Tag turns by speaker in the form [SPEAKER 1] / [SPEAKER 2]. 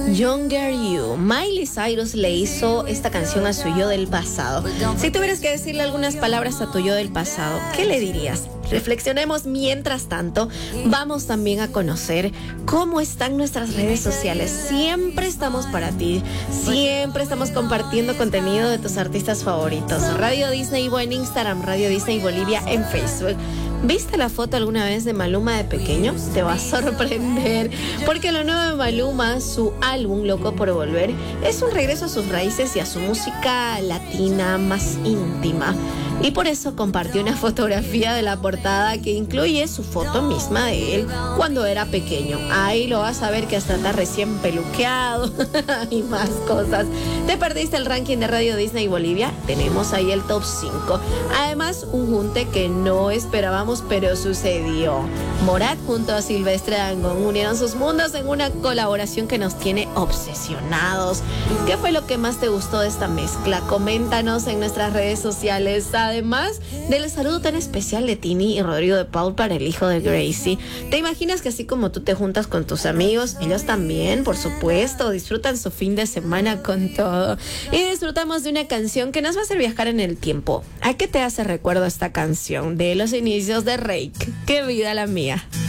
[SPEAKER 1] Younger You. Miley Cyrus le hizo esta canción a su yo del pasado. Si tuvieras que decirle algunas palabras a tu yo del pasado, ¿qué le dirías? Reflexionemos mientras tanto. Vamos también a conocer cómo están nuestras redes sociales. Siempre estamos para ti. Siempre estamos compartiendo contenido de tus artistas favoritos. Radio Disney Ivo en Instagram, Radio Disney Bolivia en Facebook. ¿Viste la foto alguna vez de Maluma de pequeño? Te va a sorprender, porque lo nuevo de Maluma, su álbum Loco por Volver, es un regreso a sus raíces y a su música latina más íntima. Y por eso compartió una fotografía de la portada que incluye su foto misma de él cuando era pequeño. Ahí lo vas a ver que hasta está recién peluqueado y más cosas. ¿Te perdiste el ranking de Radio Disney Bolivia? Tenemos ahí el top 5. Además, un junte que no esperábamos, pero sucedió. Morat junto a Silvestre Dangond unieron sus mundos en una colaboración que nos tiene obsesionados. ¿Qué fue lo que más te gustó de esta mezcla? Coméntanos en nuestras redes sociales. Además del saludo tan especial de Tini y Rodrigo de Paul para el hijo de Gracie. ¿Te imaginas que así como tú te juntas con tus amigos, ellos también, por supuesto, disfrutan su fin de semana con todo? Y disfrutamos de una canción que nos va a hacer viajar en el tiempo. ¿A qué te hace recuerdo esta canción? De los inicios de Rake. ¡Qué vida la mía!